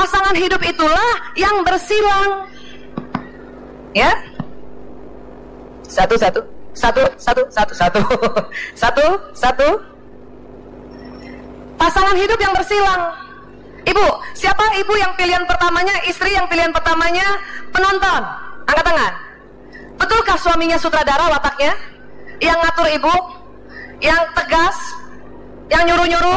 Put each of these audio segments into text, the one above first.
Pasangan hidup itulah yang bersilang. Ya, satu. Pasangan hidup yang bersilang. Ibu, siapa ibu yang pilihan pertamanya, istri yang pilihan pertamanya penonton? Angkat tangan. Betulkah suaminya sutradara wataknya? Yang ngatur ibu? Yang tegas? Yang nyuruh-nyuruh?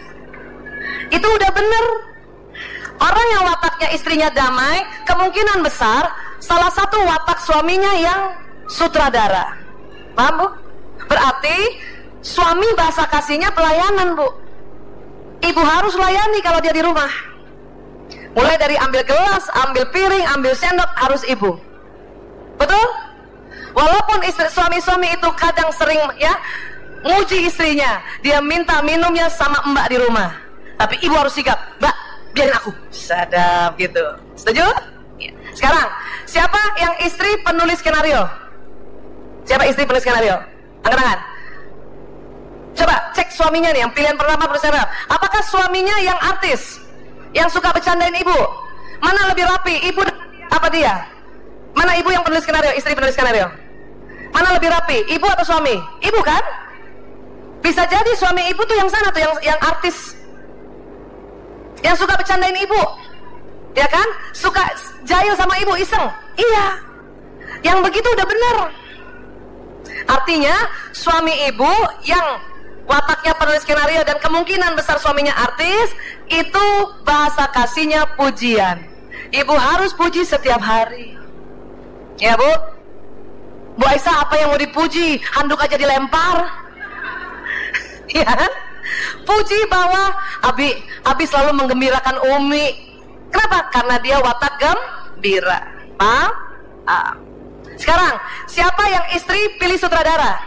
Itu udah bener. Orang yang wataknya istrinya damai, kemungkinan besar salah satu watak suaminya yang sutradara. Paham, Bu? Berarti suami bahasa kasihnya pelayanan, Bu. Ibu harus layani kalau dia di rumah. Mulai dari ambil gelas, ambil piring, ambil sendok, harus ibu. Betul? Walaupun suami-suami itu kadang sering ya nguji istrinya, dia minta minumnya sama mbak di rumah, tapi ibu harus sikap, mbak biarin aku, sadap gitu. Setuju? Ya. Sekarang, siapa yang istri penulis skenario? Siapa istri penulis skenario? Angkat tangan. Coba cek suaminya nih, yang pilihan pertama penulis skenario. Apakah suaminya yang artis, yang suka bercandain ibu? Mana lebih rapi, ibu apa dia? Mana ibu yang penulis skenario, istri penulis skenario? Mana lebih rapi, ibu atau suami? Ibu kan? Bisa jadi suami ibu tuh yang sana tuh, yang artis, yang suka bercandain ibu, ya kan? Suka jahil sama ibu, iseng. Iya, yang begitu udah bener. Artinya suami ibu yang wataknya penulis skenario dan kemungkinan besar suaminya artis, itu bahasa kasihnya pujian. Ibu harus puji setiap hari. Ya, Bu? Bu Aisyah, apa yang mau dipuji? Handuk aja dilempar. Ya kan? Puji bahwa Abi selalu menggembirakan Umi. Kenapa? Karena dia watak gembira. Paham? Sekarang, siapa yang istri pilih sutradara?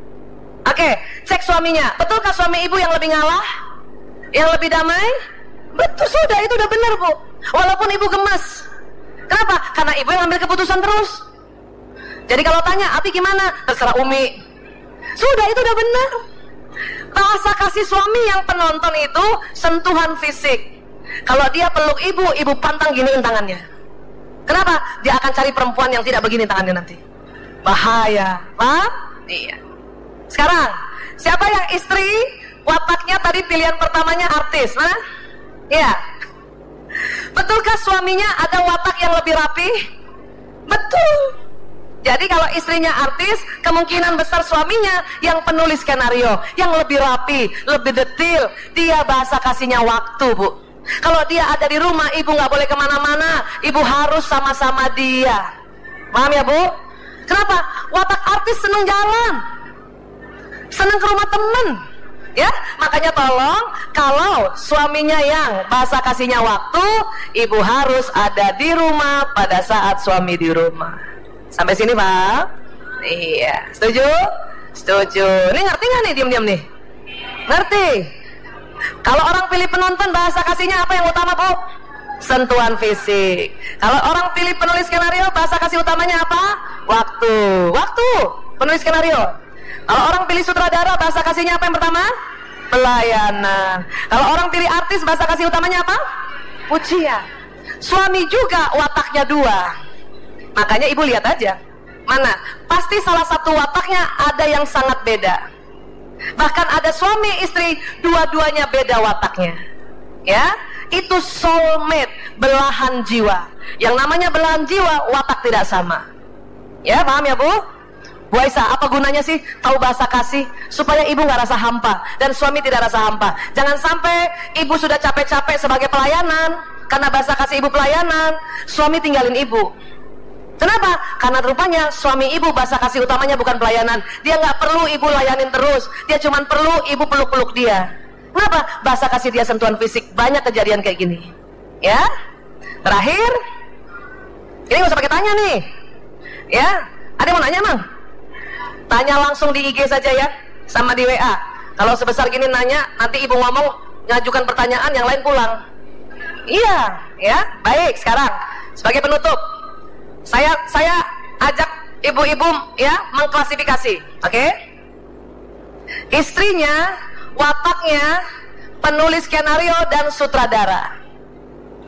Oke, cek suaminya. Betulkah suami ibu yang lebih ngalah? Yang lebih damai? Betul, sudah, itu udah benar, Bu. Walaupun ibu gemas. Kenapa? Karena ibu yang ambil keputusan terus. Jadi kalau tanya, Abi gimana? Terserah Umi. Sudah, itu udah benar. Bahasa kasih suami yang penonton itu sentuhan fisik. Kalau dia peluk ibu, ibu pantang giniin tangannya. Kenapa? Dia akan cari perempuan yang tidak begini tangannya nanti. Bahaya. Paham? Iya. Sekarang, siapa yang istri wataknya tadi pilihan pertamanya artis? Mana? Iya. Betulkah suaminya ada watak yang lebih rapi? Betul. Jadi kalau istrinya artis, kemungkinan besar suaminya yang penulis skenario, yang lebih rapi, lebih detail. Dia bahasa kasihnya waktu, Bu. Kalau dia ada di rumah, ibu nggak boleh kemana-mana, ibu harus sama-sama dia. Paham ya, Bu? Kenapa? Watak artis seneng jalan, seneng ke rumah temen, ya. Makanya tolong, kalau suaminya yang bahasa kasihnya waktu, ibu harus ada di rumah pada saat suami di rumah. Sampai sini, Pak? Iya. Setuju? Setuju. Ini ngerti nggak nih, diam-diam nih? Ngerti? Kalau orang pilih penonton, bahasa kasihnya apa yang utama, Bu? Sentuhan fisik. Kalau orang pilih penulis skenario, bahasa kasih utamanya apa? Waktu. Waktu. Penulis skenario. Kalau orang pilih sutradara, bahasa kasihnya apa yang pertama? Pelayanan. Kalau orang pilih artis, bahasa kasih utamanya apa? Pujian. Suami juga wataknya dua. Makanya ibu lihat aja, mana pasti salah satu wataknya ada yang sangat beda. Bahkan ada suami istri dua-duanya beda wataknya. Ya, itu soulmate, belahan jiwa. Yang namanya belahan jiwa, watak tidak sama. Ya, paham ya, Bu? Bu Aisyah, apa gunanya sih tahu bahasa kasih? Supaya ibu nggak rasa hampa dan suami tidak rasa hampa. Jangan sampai ibu sudah capek-capek sebagai pelayanan, karena bahasa kasih ibu pelayanan, suami tinggalin ibu. Kenapa? Karena rupanya suami ibu bahasa kasih utamanya bukan pelayanan. Dia nggak perlu ibu layanin terus. Dia cuma perlu ibu peluk-peluk dia. Kenapa? Bahasa kasih dia sentuhan fisik. Banyak kejadian kayak gini. Ya. Terakhir, ini nggak usah pakai tanya nih. Ya. Ada yang mau nanya, Mang? Tanya langsung di IG saja ya, sama di WA. Kalau sebesar gini nanya, nanti ibu ngomong ngajukan pertanyaan, yang lain pulang. Iya. Ya. Baik. Sekarang sebagai penutup, saya ajak ibu-ibu ya mengklasifikasi, oke? Istrinya, wataknya, penulis skenario dan sutradara.